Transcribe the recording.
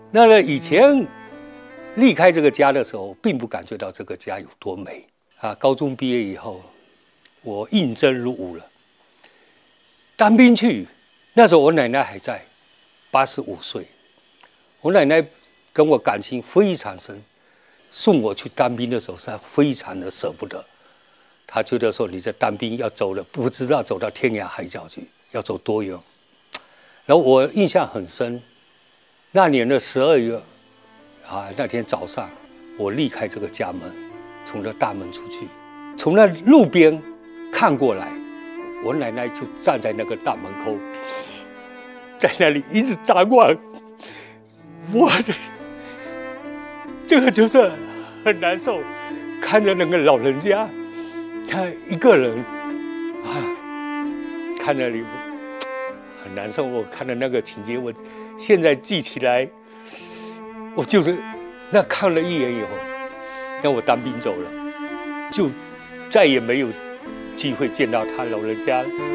那以前离开这个家的时候，并不感觉到这个家有多美啊。高中毕业以后，我应征入伍了，当兵去。那时候我奶奶还在，85岁。我奶奶跟我感情非常深，送我去当兵的时候是非常的舍不得。她觉得说你在当兵要走了，不知道走到天涯海角去，要走多远。然后我印象很深，那年的12月，那天早上我离开这个家门，从这大门出去，从那路边看过来，我奶奶就站在那个大门口，在那里一直张望。我这个就是很难受，看着那个老人家，他一个人看那里很难受。我看到那个情节，我现在记起来，我就是那看了一眼以后，那我当兵走了，就再也没有机会见到他老人家了。